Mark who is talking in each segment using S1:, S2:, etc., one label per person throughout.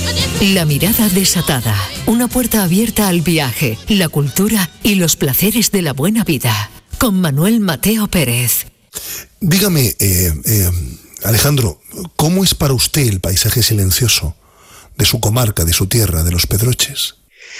S1: La mirada desatada, una puerta abierta al viaje, la cultura y los placeres de la buena vida. Con Manuel Mateo Pérez.
S2: Dígame, Alejandro, ¿cómo es para usted el paisaje silencioso de su comarca, de su tierra, de los Pedroches?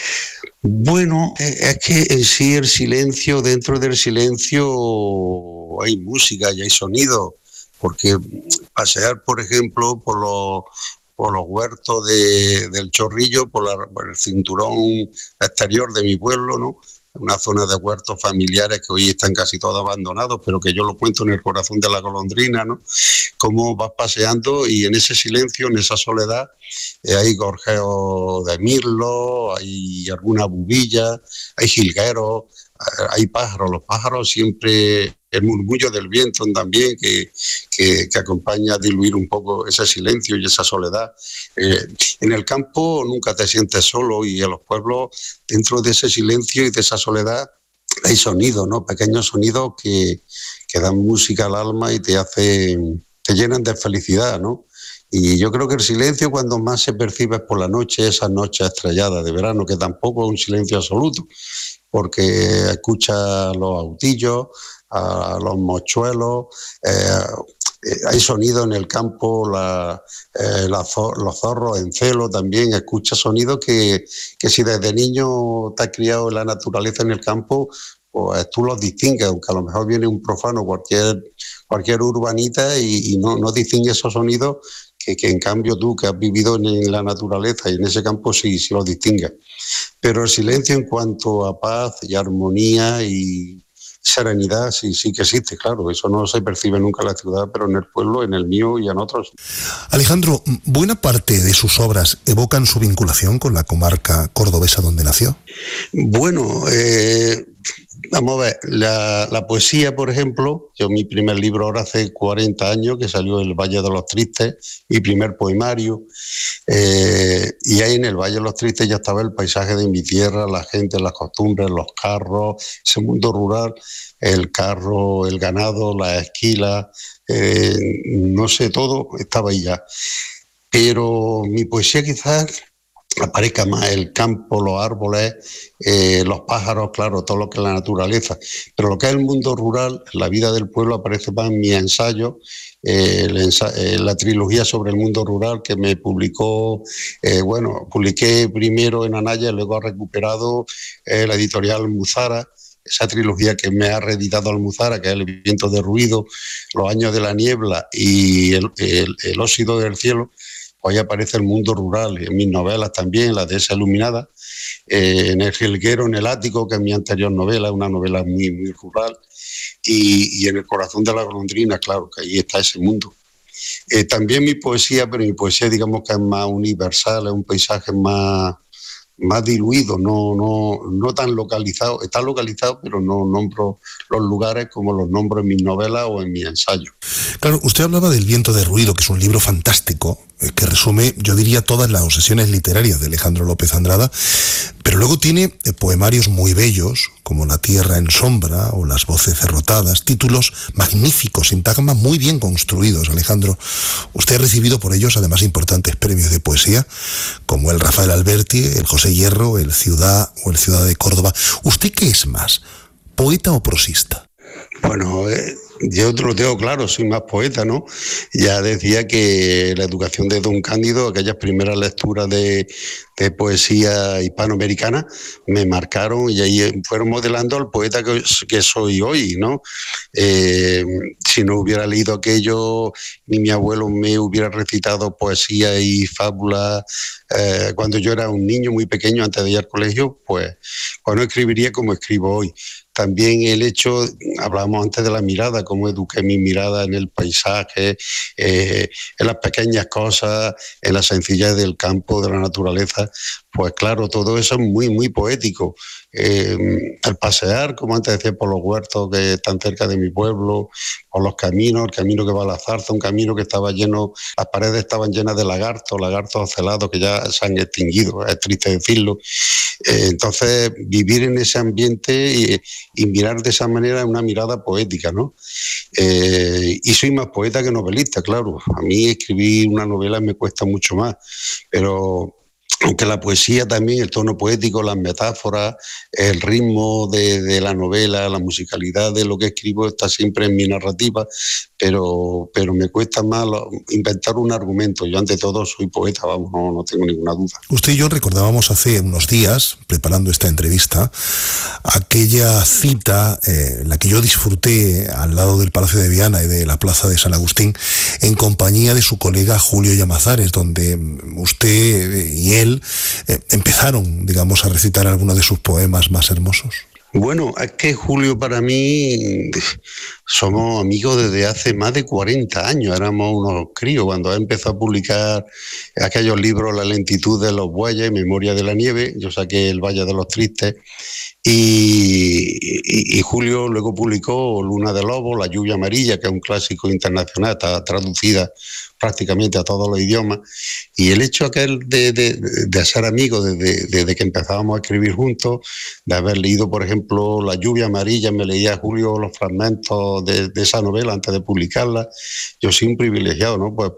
S3: Bueno, es que en sí el silencio, dentro del silencio hay música y hay sonido, porque pasear, por ejemplo, por los huertos del Chorrillo, por el cinturón exterior de mi pueblo, ¿no? Una zona de huertos familiares que hoy están casi todos abandonados, pero que yo lo cuento en el corazón de la golondrina, ¿no? Cómo vas paseando y en ese silencio, en esa soledad, hay gorjeos de mirlo, hay alguna bubilla, hay jilgueros, hay pájaros. Los pájaros siempre, el murmullo del viento también, que acompaña a diluir un poco ese silencio y esa soledad. En el campo nunca te sientes solo y en los pueblos, dentro de ese silencio y de esa soledad, hay sonidos, ¿no? Pequeños sonidos que dan música al alma y te llenan de felicidad, ¿no? Y yo creo que el silencio cuando más se percibe es por la noche, esas noches estrelladas de verano, que tampoco es un silencio absoluto, porque escucha los autillos, a los mochuelos, hay sonido en el campo, los zorros en celo también, escucha sonidos que si desde niño te has criado en la naturaleza en el campo, pues tú los distingues, aunque a lo mejor viene un profano, cualquier urbanita y no distingue esos sonidos que en cambio tú que has vivido en la naturaleza y en ese campo sí los distingues. Pero el silencio en cuanto a paz y armonía y serenidad sí que existe, claro, eso no se percibe nunca en la ciudad, pero en el pueblo, en el mío y en otros.
S2: Alejandro, buena parte de sus obras evocan su vinculación con la comarca cordobesa donde nació.
S3: Bueno, vamos a ver, la poesía, por ejemplo, mi primer libro ahora hace 40 años que salió El Valle de los Tristes, mi primer poemario, y ahí en El Valle de los Tristes ya estaba el paisaje de mi tierra, la gente, las costumbres, los carros, ese mundo rural, el carro, el ganado, las esquilas, no sé, todo estaba ahí ya. Pero mi poesía quizás aparezca más el campo, los árboles, los pájaros, claro, todo lo que es la naturaleza. Pero lo que es el mundo rural, la vida del pueblo, aparece más en mi ensayo, la trilogía sobre el mundo rural que me publicó, publiqué primero en Anaya y luego ha recuperado la editorial Almuzara, esa trilogía que me ha reeditado Almuzara, que es El viento de ruido, Los años de la niebla y el óxido del cielo. Hoy aparece el mundo rural, en mis novelas también, la dehesa iluminada, en El jilguero, en el ático, que es mi anterior novela, una novela muy, muy rural, y en El corazón de la golondrina, claro, que ahí está ese mundo. También mi poesía, pero mi poesía digamos que es más universal, es un paisaje más diluido, no tan localizado. Está localizado, pero no nombro los lugares como los nombro en mis novelas o en mis ensayos.
S2: Claro, usted hablaba del Viento de ruido, que es un libro fantástico, que resume, yo diría, todas las obsesiones literarias de Alejandro López Andrada, pero luego tiene poemarios muy bellos, como La tierra en sombra o Las voces derrotadas, títulos magníficos, sintagmas muy bien construidos, Alejandro. Usted ha recibido por ellos además importantes premios de poesía, como el Rafael Alberti, el José Hierro, el Ciudad o el Ciudad de Córdoba. ¿Usted qué es más, poeta o prosista?
S3: Bueno, yo te lo tengo claro, soy más poeta, ¿no? Ya decía que la educación de Don Cándido, aquellas primeras lecturas de poesía hispanoamericana, me marcaron y ahí fueron modelando al poeta que soy hoy, ¿no? Si no hubiera leído aquello, ni mi abuelo me hubiera recitado poesía y fábula cuando yo era un niño muy pequeño antes de ir al colegio, pues no escribiría como escribo hoy. También el hecho, hablábamos antes de la mirada, cómo eduqué mi mirada en el paisaje, en las pequeñas cosas, en la sencillez del campo, de la naturaleza, pues claro, todo eso es muy, muy poético. Al pasear, como antes decía, por los huertos que están cerca de mi pueblo, por los caminos, el camino que va a la zarza, un camino que estaba lleno, las paredes estaban llenas de lagartos ocelados que ya se han extinguido, es triste decirlo. Entonces, vivir en ese ambiente y mirar de esa manera es una mirada poética, ¿no? Y soy más poeta que novelista, claro. A mí escribir una novela me cuesta mucho más, pero aunque la poesía también, el tono poético, las metáforas, el ritmo de la novela, la musicalidad de lo que escribo está siempre en mi narrativa, pero me cuesta más inventar un argumento. Yo ante todo soy poeta, vamos, no tengo ninguna duda.
S2: Usted y yo recordábamos hace unos días, preparando esta entrevista, aquella cita, la que yo disfruté al lado del Palacio de Viana y de la Plaza de San Agustín, en compañía de su colega Julio Llamazares, donde usted y él empezaron, digamos, a recitar algunos de sus poemas más hermosos.
S3: Bueno, es que Julio para mí somos amigos desde hace más de 40 años, éramos unos críos cuando empezó a publicar aquellos libros La lentitud de los bueyes, Memoria de la nieve, yo saqué El Valle de los Tristes y Julio luego publicó Luna de Lobos, La lluvia amarilla, que es un clásico internacional, está traducida prácticamente a todos los idiomas, y el hecho aquel de ser amigos desde que empezábamos a escribir juntos, de haber leído, por ejemplo, La lluvia amarilla, me leía Julio los fragmentos de esa novela antes de publicarla, yo soy un privilegiado, ¿no? Pues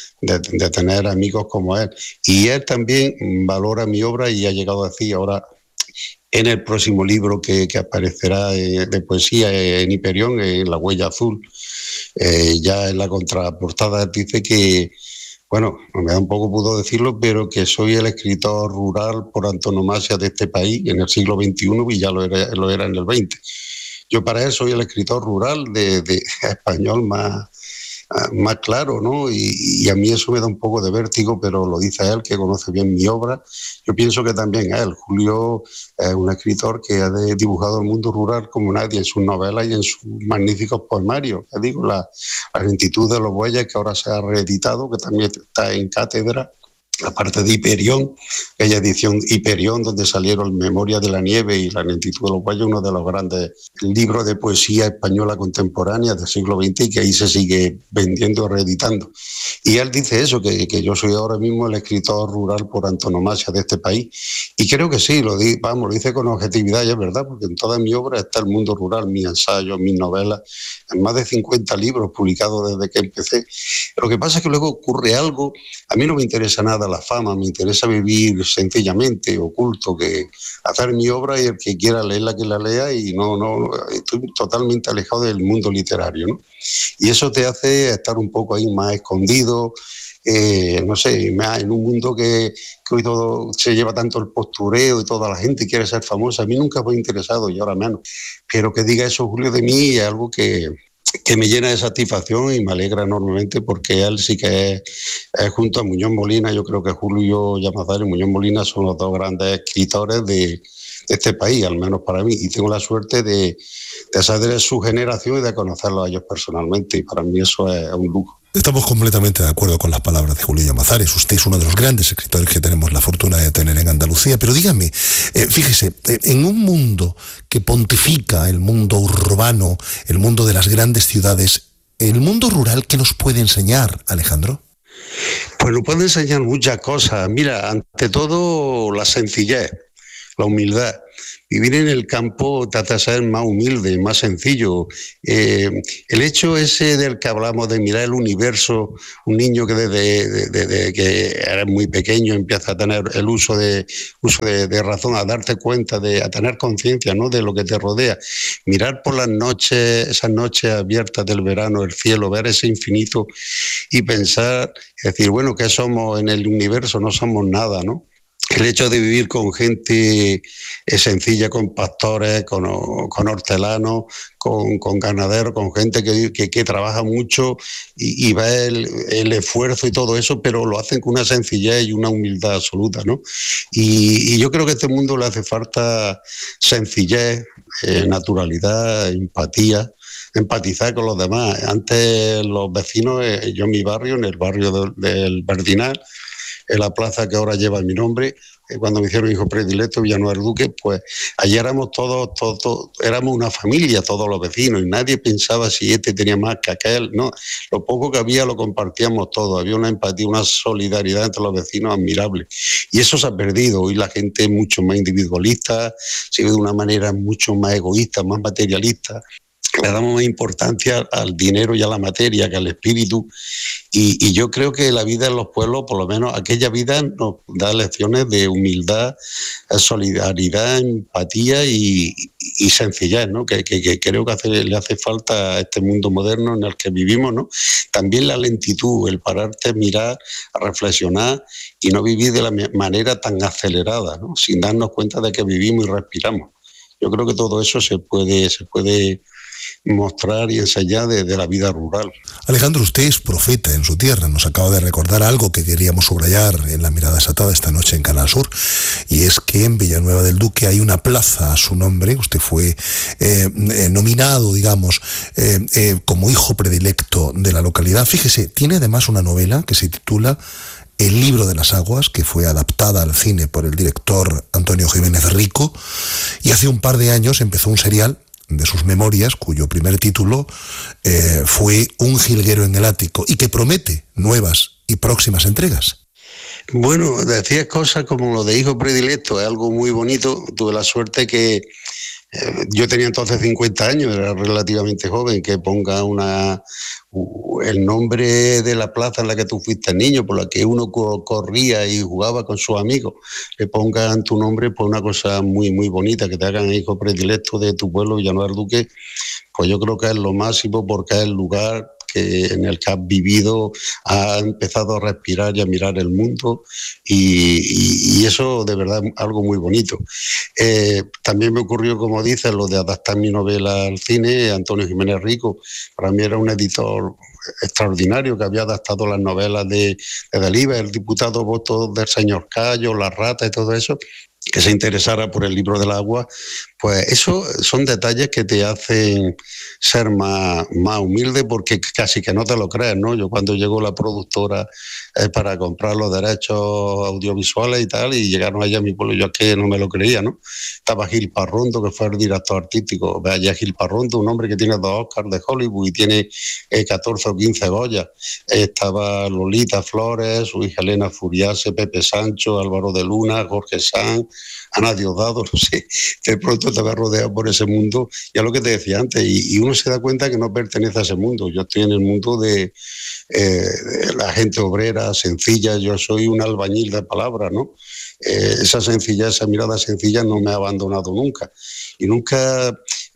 S3: de tener amigos como él, y él también valora mi obra y ha llegado a decir ahora, en el próximo libro que aparecerá de poesía en Hiperión, en La huella azul, ya en la contraportada dice que, bueno, me da un poco pudo decirlo, pero que soy el escritor rural por antonomasia de este país en el siglo XXI y ya lo era en el XX. Yo para él soy el escritor rural de español más claro, ¿no? Y a mí eso me da un poco de vértigo, pero lo dice él, que conoce bien mi obra. Yo pienso que también él, Julio, es un escritor que ha dibujado el mundo rural como nadie en sus novelas y en sus magníficos poemarios. Ya digo, la lentitud de los bueyes, que ahora se ha reeditado, que también está en cátedra. La parte de Hiperión, aquella edición Hiperión, donde salieron Memoria de la nieve y La lentitud de los bueyes, uno de los grandes libros de poesía española contemporánea del siglo XX y que ahí se sigue vendiendo y reeditando. Y él dice eso, que yo soy ahora mismo el escritor rural por antonomasia de este país. Y creo que sí, lo dice con objetividad y es verdad, porque en toda mi obra está el mundo rural, mis ensayos, mis novelas, en más de 50 libros publicados desde que empecé. Lo que pasa es que luego ocurre algo, a mí no me interesa nada la fama, me interesa vivir sencillamente, oculto, que hacer mi obra y el que quiera leerla que la lea y no estoy totalmente alejado del mundo literario, ¿no? Y eso te hace estar un poco ahí más escondido, no sé, más en un mundo que hoy todo se lleva tanto el postureo y toda la gente quiere ser famosa. A mí nunca me ha interesado y ahora menos, pero que diga eso Julio de mí es algo que me llena de satisfacción y me alegra enormemente porque él sí que es junto a Muñoz Molina, yo creo que Julio Llamazares y Muñoz Molina son los dos grandes escritores de este país, al menos para mí, y tengo la suerte de ser de su generación y de conocerlos a ellos personalmente, y para mí eso es un lujo.
S2: Estamos completamente de acuerdo con las palabras de Julio Llamazares. Usted es uno de los grandes escritores que tenemos la fortuna de tener en Andalucía. Pero dígame, fíjese, en un mundo que pontifica, el mundo urbano, el mundo de las grandes ciudades, ¿el mundo rural qué nos puede enseñar, Alejandro?
S3: Pues nos puede enseñar muchas cosas. Mira, ante todo la sencillez, la humildad. Vivir en el campo trata de ser más humilde, más sencillo. El hecho ese del que hablamos de mirar el universo, un niño que desde que eres muy pequeño empieza a tener el uso de razón, a darte cuenta, a tener conciencia, ¿no?, de lo que te rodea. Mirar por las noches, esas noches abiertas del verano, el cielo, ver ese infinito y pensar, decir, bueno, ¿qué somos en el universo? No somos nada, ¿no? El hecho de vivir con gente sencilla, con pastores, con hortelanos, con ganaderos, con gente que trabaja mucho y ve el esfuerzo y todo eso, pero lo hacen con una sencillez y una humildad absoluta, ¿no? Y yo creo que a este mundo le hace falta sencillez, naturalidad, empatía, empatizar con los demás. Antes los vecinos, yo en mi barrio, en el barrio del Verdinal, en la plaza que ahora lleva mi nombre, cuando me hicieron hijo predilecto, Villanueva del Duque, pues allí éramos todos, éramos una familia, todos los vecinos, y nadie pensaba si este tenía más que aquel, no, lo poco que había lo compartíamos todos, había una empatía, una solidaridad entre los vecinos admirable, y eso se ha perdido. Hoy la gente es mucho más individualista, se ve de una manera mucho más egoísta, más materialista, le damos más importancia al dinero y a la materia que al espíritu, y yo creo que la vida en los pueblos, por lo menos aquella vida, nos da lecciones de humildad, solidaridad, empatía y sencillez, ¿no? Que creo que le hace falta a este mundo moderno en el que vivimos, ¿no? También la lentitud, el pararte, mirar, a reflexionar y no vivir de la manera tan acelerada, ¿no? Sin darnos cuenta de que vivimos y respiramos. Yo creo que todo eso se puede mostrar y enseñar de la vida rural.
S2: Alejandro, usted es profeta en su tierra. Nos acaba de recordar algo que queríamos subrayar en La Mirada Desatada esta noche en Canal Sur, y es que en Villanueva del Duque hay una plaza a su nombre. Usted fue nominado, digamos, como hijo predilecto de la localidad. Fíjese, tiene además una novela que se titula El libro de las aguas, que fue adaptada al cine por el director Antonio Jiménez Rico, y hace un par de años empezó un serial de sus memorias, cuyo primer título fue Un jilguero en el ático, y que promete nuevas y próximas entregas.
S3: Bueno, decías cosas como lo de hijo predilecto, es algo muy bonito. Tuve la suerte que yo tenía entonces 50 años, era relativamente joven, que ponga el nombre de la plaza en la que tú fuiste niño, por la que uno corría y jugaba con sus amigos, le pongan tu nombre, pues una cosa muy, muy bonita, que te hagan hijo predilecto de tu pueblo, Villanueva del Duque, pues yo creo que es lo máximo, porque es el lugar en el que has vivido, has empezado a respirar y a mirar el mundo, y eso de verdad es algo muy bonito. También me ocurrió, como dices, lo de adaptar mi novela al cine. Antonio Jiménez Rico para mí era un editor extraordinario, que había adaptado las novelas de Delibes, el diputado voto del señor Cayo, La Rata y todo eso, que se interesara por el libro del agua. Pues eso son detalles que te hacen ser más humilde, porque casi que no te lo crees, ¿no? Yo cuando llegó la productora para comprar los derechos audiovisuales y tal, y llegaron allá a mi pueblo, yo es que no me lo creía, ¿no? Estaba Gil Parrondo, que fue el director artístico. Ve allá Gil Parrondo, un hombre que tiene 2 Oscars de Hollywood y tiene 14 o 15 Goyas. Estaba Lolita Flores, su hija Elena Furiase, Pepe Sancho, Álvaro de Luna, Jorge Sanz, Ana Diosdado, no sé. De pronto te vas rodeado por ese mundo, ya lo que te decía antes, y uno se da cuenta que no pertenece a ese mundo. Yo estoy en el mundo de la gente obrera, sencilla. Yo soy un albañil de palabras, ¿no? Esa sencillez, esa mirada sencilla no me ha abandonado nunca, y nunca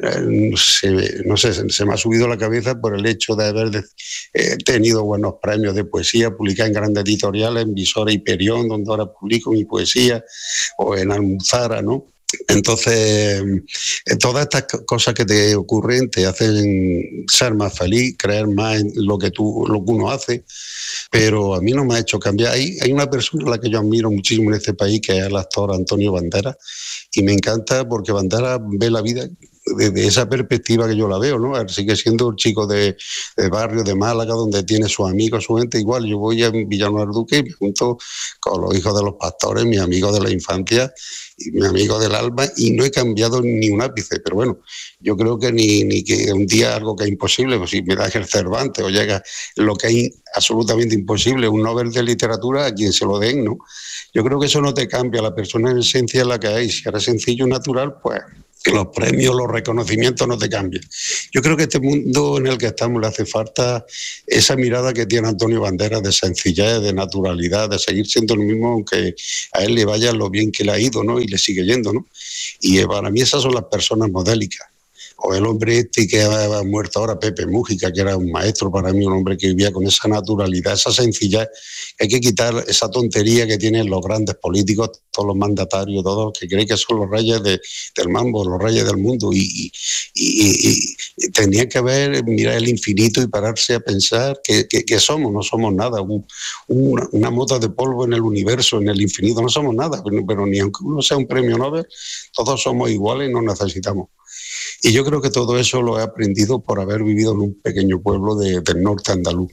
S3: se me ha subido a la cabeza por el hecho de haber tenido buenos premios de poesía, publicar en grandes editoriales, en Visora y Perión, donde ahora publico mi poesía, o en Almuzara, ¿no? Entonces, todas estas cosas que te ocurren te hacen ser más feliz, creer más en lo que uno hace, pero a mí no me ha hecho cambiar. Hay una persona a la que yo admiro muchísimo en este país, que es el actor Antonio Banderas, y me encanta porque Banderas ve la vida desde esa perspectiva que yo la veo, ¿no? Sigue siendo un chico de barrio de Málaga, donde tiene sus amigos, su gente. Igual yo voy a Villanueva del Duque y me junto con los hijos de los pastores, mis amigos de la infancia y mis amigos del alma, y no he cambiado ni un ápice. Pero bueno, yo creo que ni que un día algo que es imposible, pues si me das el Cervantes o llega lo que es absolutamente imposible, un Nobel de literatura, a quien se lo den, ¿no? Yo creo que eso no te cambia, la persona en esencia es la que hay. Si eres sencillo, natural, pues que los premios, los reconocimientos no te cambian. Yo creo que este mundo en el que estamos le hace falta esa mirada que tiene Antonio Banderas, de sencillez, de naturalidad, de seguir siendo el mismo, aunque a él le vaya lo bien que le ha ido, ¿no? Y le sigue yendo, ¿no? Y para mí esas son las personas modélicas. O el hombre que ha muerto ahora, Pepe Mújica, que era un maestro para mí, un hombre que vivía con esa naturalidad, esa sencillez. Hay que quitar esa tontería que tienen los grandes políticos, todos los mandatarios, todos, que creen que son los reyes del mambo, los reyes del mundo, y tendrían que mirar el infinito y pararse a pensar que somos, no somos nada, una mota de polvo en el universo, en el infinito, no somos nada, pero ni aunque uno sea un premio Nobel, todos somos iguales y nos necesitamos. Y yo creo que todo eso lo he aprendido por haber vivido en un pequeño pueblo del norte andaluz.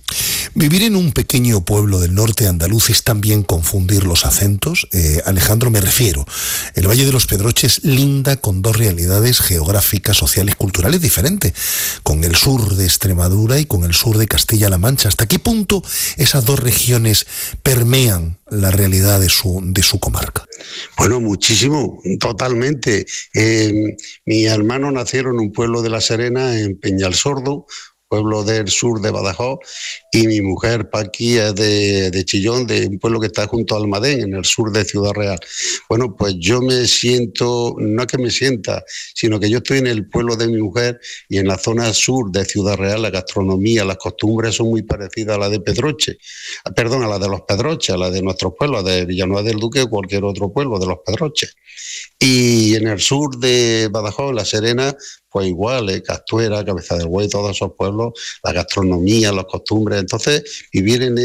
S2: Vivir en un pequeño pueblo del norte andaluz es también confundir los acentos. Alejandro, me refiero, el Valle de los Pedroches linda con dos realidades geográficas, sociales, culturales diferentes, con el sur de Extremadura y con el sur de Castilla-La Mancha. ¿Hasta qué punto esas dos regiones permean la realidad de su comarca?
S3: Bueno, muchísimo, totalmente. Mis hermanos nacieron en un pueblo de La Serena, en Peñalsordo, pueblo del sur de Badajoz, y mi mujer Paqui es de Chillón, de un pueblo que está junto a Almadén, en el sur de Ciudad Real. Bueno, pues yo me siento, no es que me sienta, sino que yo estoy en el pueblo de mi mujer y en la zona sur de Ciudad Real la gastronomía, las costumbres son muy parecidas a la de Pedroche, perdón, a la de los Pedroches, a la de nuestros pueblos, de Villanueva del Duque o cualquier otro pueblo de los Pedroches. Y en el sur de Badajoz, La Serena, pues igual, Castuera, Cabeza del Buey, todos esos pueblos, la gastronomía, las costumbres. Entonces, vivir en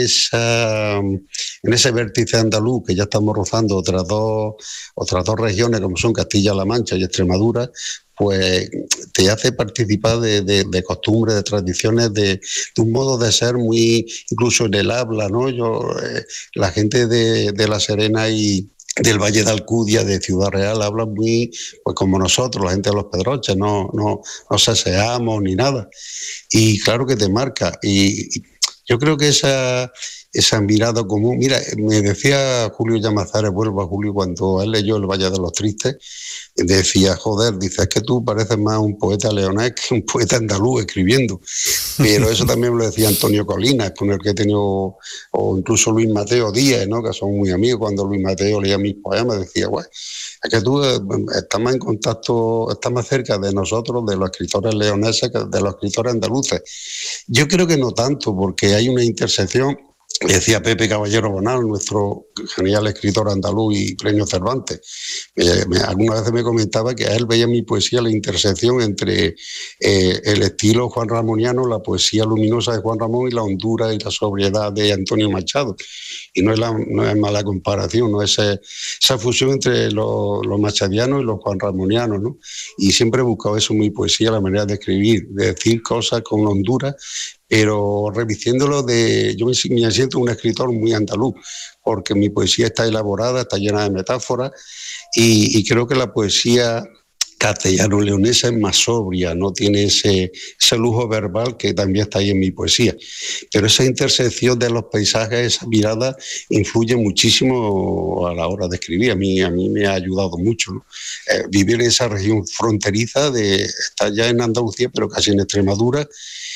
S3: ese vértice andaluz, que ya estamos rozando otras dos regiones, como son Castilla-La Mancha y Extremadura, pues te hace participar de costumbres, de tradiciones, de un modo de ser muy, incluso en el habla, ¿no? La gente de La Serena y del Valle de Alcudia, de Ciudad Real, hablan muy, pues como nosotros, la gente de los Pedroches, no seseamos ni nada. Y claro que te marca. Y yo creo que esa mirada común, mira, me decía Julio Llamazares, vuelvo a Julio, cuando él leyó El Valle de los Tristes, decía, joder, dice, es que tú pareces más un poeta leonés que un poeta andaluz escribiendo. Pero eso también me lo decía Antonio Colinas, con el que he tenido, o incluso Luis Mateo Díaz, ¿no? Que son muy amigos. Cuando Luis Mateo leía mis poemas, decía, güey, es que tú estás más en contacto, estás más cerca de nosotros, de los escritores leoneses, que de los escritores andaluces. Yo creo que no tanto, porque hay una intersección. Decía Pepe Caballero Bonal, nuestro genial escritor andaluz y premio Cervantes. Algunas veces me comentaba que a él veía en mi poesía la intersección entre el estilo juan ramoniano, la poesía luminosa de Juan Ramón, y la hondura y la sobriedad de Antonio Machado. Y no es mala comparación, ¿no? Esa fusión entre los machadianos y los juanramonianos, ¿no? Y siempre he buscado eso en mi poesía, la manera de escribir, de decir cosas con hondura, pero revistiéndolo yo me siento un escritor muy andaluz, porque mi poesía está elaborada, está llena de metáforas, y creo que la poesía castellano-leonesa es más sobria, no tiene ese lujo verbal que también está ahí en mi poesía. Pero esa intersección de los paisajes, esa mirada, influye muchísimo a la hora de escribir. A mí me ha ayudado mucho, ¿no? Vivir en esa región fronteriza, estar ya en Andalucía, pero casi en Extremadura,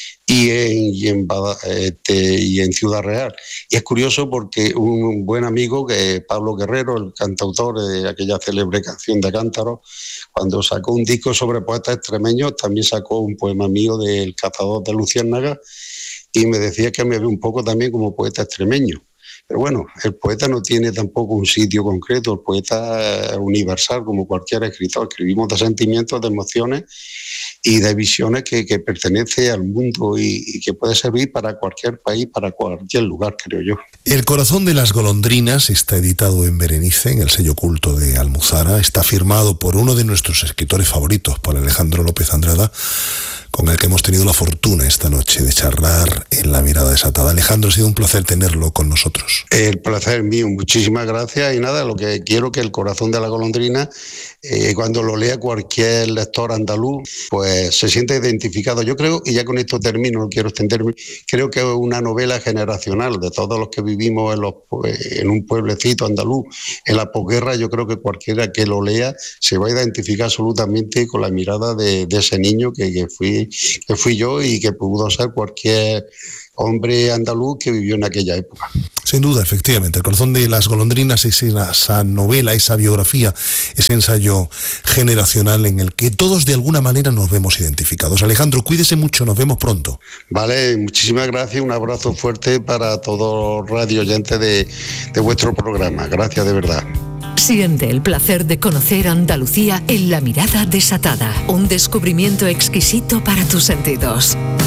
S3: y en Ciudad Real. Y es curioso porque un buen amigo, que es Pablo Guerrero, el cantautor de aquella célebre canción de Cántaro, cuando sacó un disco sobre poetas extremeños, también sacó un poema mío del Cazador de Luciérnagas, y me decía que me ve un poco también como poeta extremeño. Pero bueno, el poeta no tiene tampoco un sitio concreto, el poeta es universal, como cualquier escritor. Escribimos de sentimientos, de emociones y de visiones que pertenece al mundo y que puede servir para cualquier país, para cualquier lugar, creo yo.
S2: El corazón de las golondrinas está editado en Berenice, en el sello culto de Almuzara. Está firmado por uno de nuestros escritores favoritos, por Alejandro López Andrada, con el que hemos tenido la fortuna esta noche de charlar en La Mirada Desatada. Alejandro, ha sido un placer tenerlo con nosotros.
S3: El placer es mío, muchísimas gracias. Y nada, lo que quiero que El corazón de la golondrina, cuando lo lea cualquier lector andaluz, pues se siente identificado. Yo creo, y ya con esto termino, no quiero extenderme, creo que es una novela generacional de todos los que vivimos en un pueblecito andaluz en la posguerra. Yo creo que cualquiera que lo lea se va a identificar absolutamente con la mirada de ese niño que fui yo, y que pudo ser cualquier hombre andaluz que vivió en aquella época.
S2: Sin duda, efectivamente, El corazón de las golondrinas es esa novela, esa biografía, ese ensayo generacional en el que todos de alguna manera nos vemos identificados. Alejandro, cuídese mucho, nos vemos pronto.
S3: Vale, muchísimas gracias, un abrazo fuerte para todos los radio oyentes de vuestro programa. Gracias de verdad.
S1: Siente el placer de conocer Andalucía en La Mirada Desatada, un descubrimiento exquisito para tus sentidos.